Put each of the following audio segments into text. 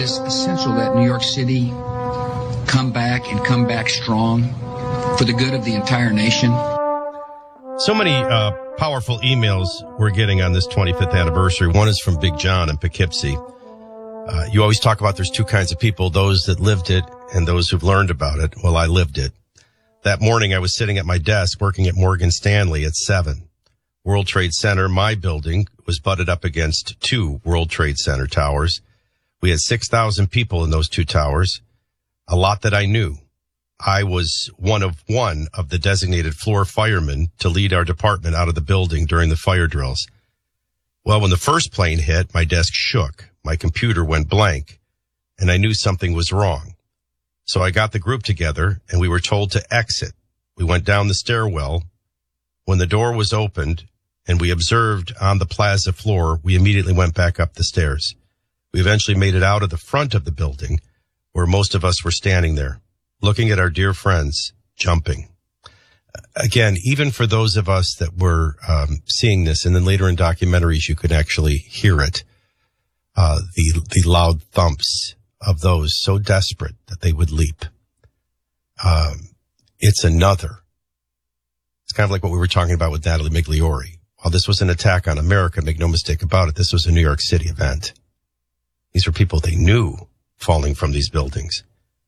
is essential that New York City come back and come back strong for the good of the entire nation. So many powerful emails we're getting on this 25th anniversary. One is from Big John in Poughkeepsie. You always talk about there's two kinds of people, those that lived it and those who've learned about it. Well, I lived it. That morning I was sitting at my desk working at Morgan Stanley at 7. World Trade Center, my building, was butted up against 2 World Trade Center towers. We had 6,000 people in those 2 towers. A lot that I knew. I was one of the designated floor firemen to lead our department out of the building during the fire drills. Well, when the first plane hit, my desk shook. My computer went blank, and I knew something was wrong. So I got the group together, and we were told to exit. We went down the stairwell. When the door was opened and we observed on the plaza floor, we immediately went back up the stairs. We eventually made it out of the front of the building, where most of us were standing there, looking at our dear friends jumping. Again, even for those of us that were seeing this, and then later in documentaries you could actually hear it, the loud thumps of those so desperate that they would leap. It's kind of like what we were talking about with Natalie Migliori. While this was an attack on America, make no mistake about it, this was a New York City event. These were people they knew falling from these buildings.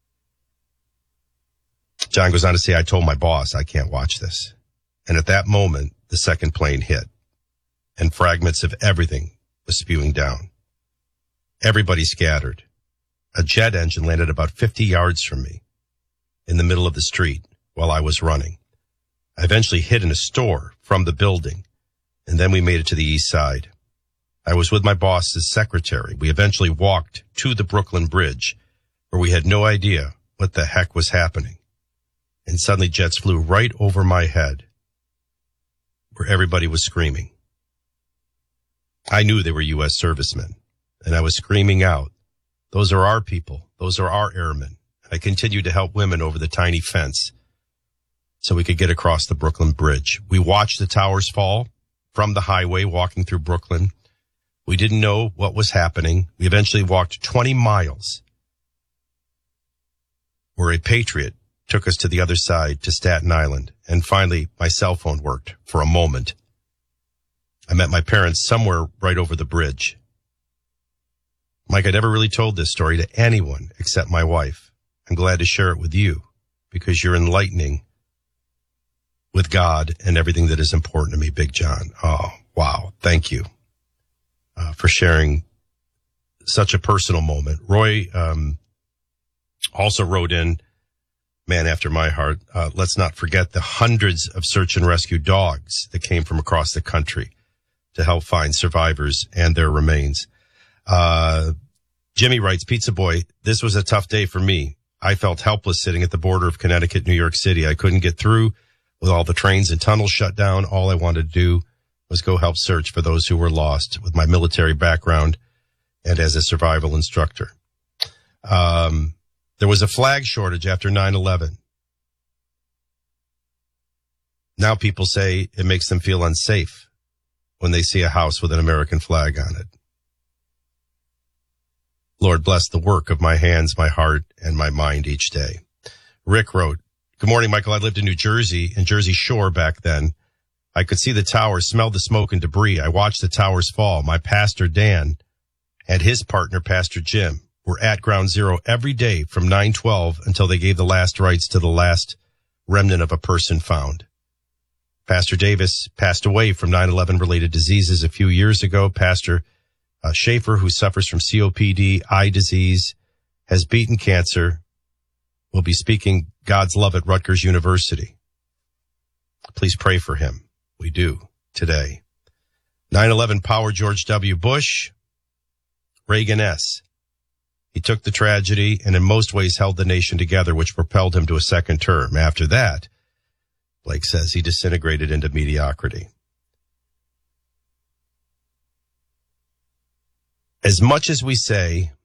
John goes on to say, I told my boss I can't watch this. And at that moment, the second plane hit, and fragments of everything was spewing down. Everybody scattered. A jet engine landed about 50 yards from me in the middle of the street while I was running. I eventually hid in a store from the building, and then we made it to the east side. I was with my boss's secretary. We eventually walked to the Brooklyn Bridge, where we had no idea what the heck was happening. And suddenly jets flew right over my head, where everybody was screaming. I knew they were U.S. servicemen, and I was screaming out, those are our people. Those are our airmen. I continued to help women over the tiny fence so we could get across the Brooklyn Bridge. We watched the towers fall from the highway walking through Brooklyn. We didn't know what was happening. We eventually walked 20 miles where a Patriot took us to the other side to Staten Island. And finally, my cell phone worked for a moment. I met my parents somewhere right over the bridge. Mike, I never really told this story to anyone except my wife. I'm glad to share it with you because you're enlightening with God and everything that is important to me, Big John. Oh, wow. Thank you for sharing such a personal moment. Roy also wrote in, man after my heart, let's not forget the hundreds of search and rescue dogs that came from across the country to help find survivors and their remains. Jimmy writes, Pizza Boy, this was a tough day for me. I felt helpless sitting at the border of Connecticut, New York City. I couldn't get through with all the trains and tunnels shut down. All I wanted to do was go help search for those who were lost with my military background and as a survival instructor. There was a flag shortage after 9/11. Now people say it makes them feel unsafe when they see a house with an American flag on it. Lord, bless the work of my hands, my heart, and my mind each day. Rick wrote, good morning, Michael. I lived in New Jersey and Jersey Shore back then. I could see the towers, smell the smoke and debris. I watched the towers fall. My pastor, Dan, and his partner, Pastor Jim, were at Ground Zero every day from 9/12 until they gave the last rites to the last remnant of a person found. Pastor Davis passed away from 9/11 related diseases a few years ago. Pastor Schaefer, who suffers from COPD, eye disease, has beaten cancer, will be speaking God's love at Rutgers University. Please pray for him. We do today. 9/11 powered George W. Bush, Reagan S. He took the tragedy and in most ways held the nation together, which propelled him to a second term. After that, Blake says, he disintegrated into mediocrity. As much as we say